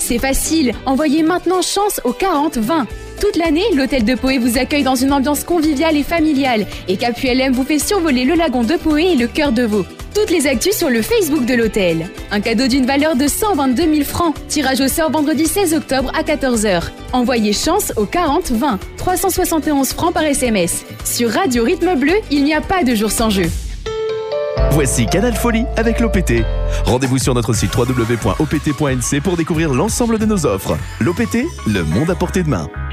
C'est facile, envoyez maintenant chance au 40 20. Toute l'année, l'hôtel de Poé vous accueille dans une ambiance conviviale et familiale. Et Cap-ULM vous fait survoler le lagon de Poé et le cœur de Veau. Toutes les actus sur le Facebook de l'hôtel. Un cadeau d'une valeur de 122 000 francs. Tirage au sort vendredi 16 octobre à 14h. Envoyez chance au 40 20. 371 francs par SMS. Sur Radio Rythme Bleu, il n'y a pas de jour sans jeu. Voici Canal Folie avec l'OPT. Rendez-vous sur notre site www.opt.nc pour découvrir l'ensemble de nos offres. L'OPT, le monde à portée de main.